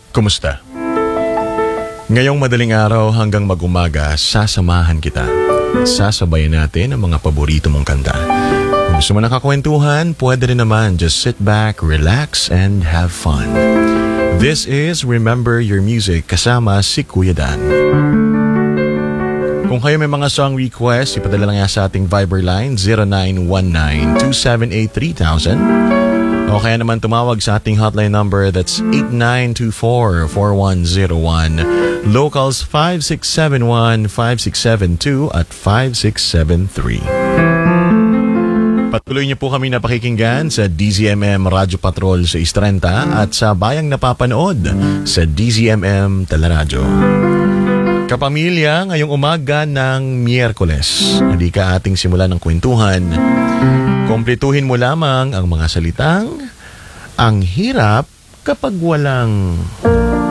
Kumusta? Ngayong madaling araw hanggang mag-umaga, sasamahan kita. Sasabayan natin ang mga paborito mong kanta. Kung gusto mo nakakwentuhan, pwede rin naman. Just sit back, relax, and have fun. This is Remember Your Music kasama si Kuya Dan. Kung kayo may mga song request, ipadala lang yan sa ating Viber line 0919-278-3000 o kaya naman tumawag sa ating hotline number that's 8924-4101, locals 5671, 5672 at 5673. Patuloy niyo po kami napakikinggan sa DZMM Radyo Patrol sa Istrenta at sa Bayang Napapanood sa DZMM Teleradyo. Kapamilya, ngayong umaga ng Miyerkules, hindi ka ating simula ng kwentuhan. Kompletuhin mo lamang ang mga salitang, ang hirap kapag walang